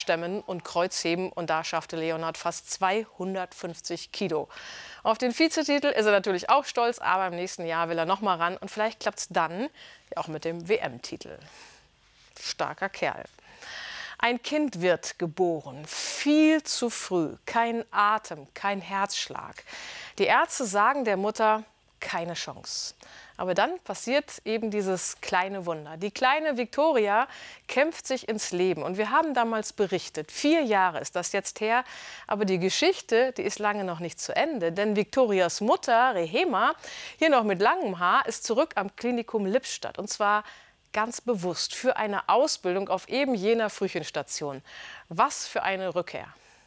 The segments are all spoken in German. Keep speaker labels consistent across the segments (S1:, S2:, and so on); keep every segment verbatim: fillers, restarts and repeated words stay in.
S1: Stemmen und Kreuzheben und da schaffte Leonhard fast zweihundertfünfzig Kilo. Auf den Vizetitel ist er natürlich auch stolz, aber im nächsten Jahr will er noch mal ran und vielleicht klappt es dann ja auch mit dem W M-Titel. Starker Kerl. Ein Kind wird geboren, viel zu früh, kein Atem, kein Herzschlag. Die Ärzte sagen der Mutter, keine Chance. Aber dann passiert eben dieses kleine Wunder. Die kleine Viktoria kämpft sich ins Leben. Und wir haben damals berichtet, vier Jahre ist das jetzt her. Aber die Geschichte, die ist lange noch nicht zu Ende. Denn Viktorias Mutter, Rehema, hier noch mit langem Haar, ist zurück am Klinikum Lippstadt. Und zwar ganz bewusst für eine Ausbildung auf eben jener Frühchenstation. Was für eine Rückkehr.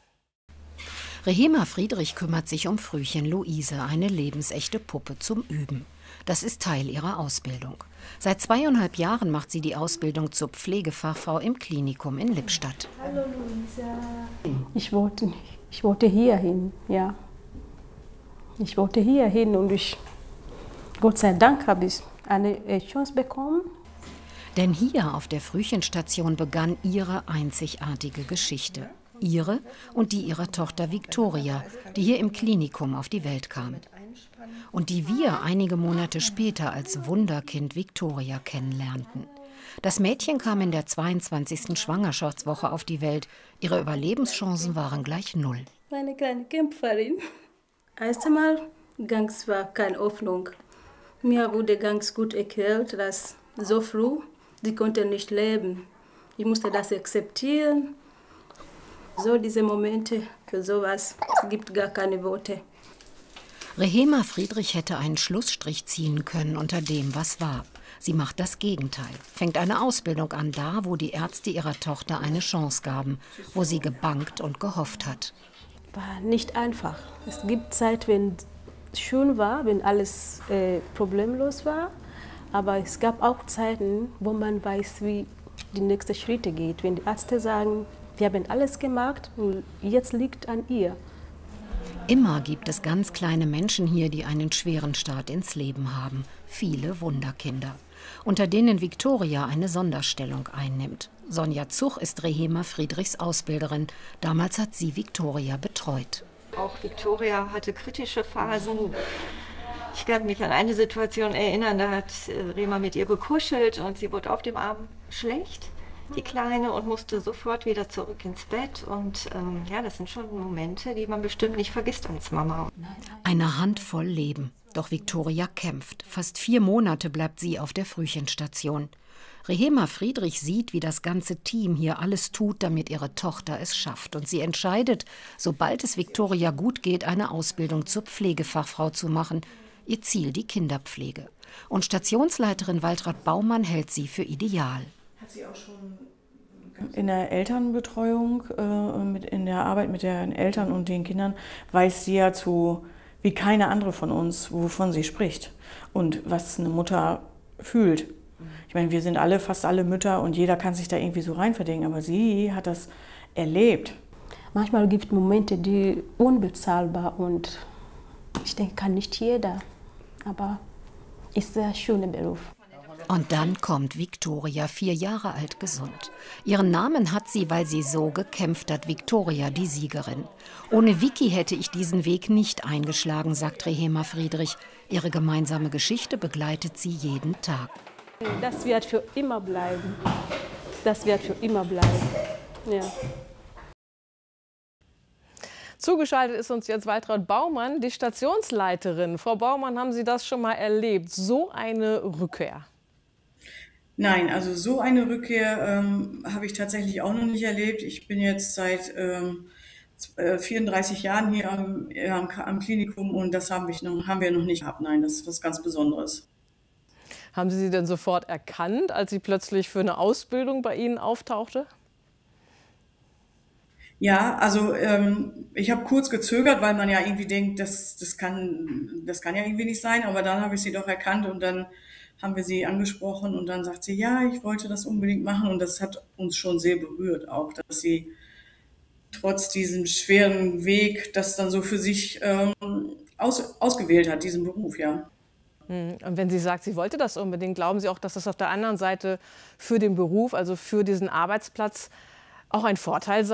S2: Rehema Friedrich kümmert sich um Frühchen Luise, eine lebensechte Puppe zum Üben. Das ist Teil ihrer Ausbildung. Seit zweieinhalb Jahren macht sie die Ausbildung zur Pflegefachfrau im Klinikum in Lippstadt.
S3: Hallo Luisa. Ich wollte nicht. Ich wollte hier hin, ja. Ich wollte hier hin und ich, Gott sei Dank, habe ich eine Chance bekommen.
S2: Denn hier auf der Frühchenstation begann ihre einzigartige Geschichte. Ihre und die ihrer Tochter Viktoria, die hier im Klinikum auf die Welt kam. Und die wir einige Monate später als Wunderkind Viktoria kennenlernten. Das Mädchen kam in der zweiundzwanzigsten Schwangerschaftswoche auf die Welt. Ihre Überlebenschancen waren gleich null.
S3: Meine kleine Kämpferin. Erst einmal ganz war keine Hoffnung. Mir wurde ganz gut erklärt, dass so früh sie konnte nicht leben. Ich musste das akzeptieren. So diese Momente, für sowas, es gibt gar keine Worte.
S2: Rehema Friedrich hätte einen Schlussstrich ziehen können unter dem, was war. Sie macht das Gegenteil, fängt eine Ausbildung an, da, wo die Ärzte ihrer Tochter eine Chance gaben, wo sie gebangt und gehofft hat.
S3: War nicht einfach. Es gibt Zeit, wenn es schön war, wenn alles äh, problemlos war. Aber es gab auch Zeiten, wo man weiß, wie die nächsten Schritte geht. Wenn die Ärzte sagen, wir haben alles gemacht und jetzt liegt an ihr.
S2: Immer gibt es ganz kleine Menschen hier, die einen schweren Start ins Leben haben. Viele Wunderkinder, unter denen Viktoria eine Sonderstellung einnimmt. Sonja Zuch ist Rehema Friedrichs Ausbilderin. Damals hat sie Viktoria betreut.
S4: Auch Viktoria hatte kritische Phasen. Ich kann mich an eine Situation erinnern, da hat Rehema mit ihr gekuschelt und sie wurde auf dem Arm schlecht, die Kleine, und musste sofort wieder zurück ins Bett. Und ähm, ja, das sind schon Momente, die man bestimmt nicht vergisst als Mama.
S2: Eine Handvoll Leben. Doch Viktoria kämpft. Fast vier Monate bleibt sie auf der Frühchenstation. Rehema Friedrich sieht, wie das ganze Team hier alles tut, damit ihre Tochter es schafft. Und sie entscheidet, sobald es Viktoria gut geht, eine Ausbildung zur Pflegefachfrau zu machen. Ihr Ziel die Kinderpflege. Und Stationsleiterin Waltraud Baumann hält sie für ideal.
S5: Hat sie auch schon in der Elternbetreuung, äh, mit, in der Arbeit mit den Eltern und den Kindern, weiß sie ja zu, wie keine andere von uns, wovon sie spricht und was eine Mutter fühlt. Ich meine, wir sind alle, fast alle Mütter und jeder kann sich da irgendwie so reinverdenken, aber sie hat das erlebt.
S3: Manchmal gibt es Momente, die unbezahlbar und ich denke, kann nicht jeder, aber ist ein sehr schöner Beruf.
S2: Und dann kommt Viktoria, vier Jahre alt, gesund. Ihren Namen hat sie, weil sie so gekämpft hat, Viktoria, die Siegerin. Ohne Vicky hätte ich diesen Weg nicht eingeschlagen, sagt Rehema Friedrich. Ihre gemeinsame Geschichte begleitet sie jeden Tag.
S3: Das wird für immer bleiben. Das wird für immer bleiben. Ja.
S1: Zugeschaltet ist uns jetzt Waltraud Baumann, die Stationsleiterin. Frau Baumann, haben Sie das schon mal erlebt, so eine Rückkehr?
S5: Nein, also so eine Rückkehr ähm, habe ich tatsächlich auch noch nicht erlebt. Ich bin jetzt seit ähm, vierunddreißig Jahren hier am, am, am Klinikum und das haben wir, noch, haben wir noch nicht gehabt. Nein, das ist was ganz Besonderes.
S1: Haben Sie sie denn sofort erkannt, als sie plötzlich für eine Ausbildung bei Ihnen auftauchte?
S5: Ja, also ähm, ich habe kurz gezögert, weil man ja irgendwie denkt, das, das, kann, das kann ja irgendwie nicht sein. Aber dann habe ich sie doch erkannt und dann haben wir sie angesprochen und dann sagt sie, ja, ich wollte das unbedingt machen. Und das hat uns schon sehr berührt auch, dass sie trotz diesem schweren Weg das dann so für sich ähm, aus, ausgewählt hat, diesen Beruf, ja.
S1: Und wenn sie sagt, sie wollte das unbedingt, glauben Sie auch, dass das auf der anderen Seite für den Beruf, also für diesen Arbeitsplatz, auch ein Vorteil sein.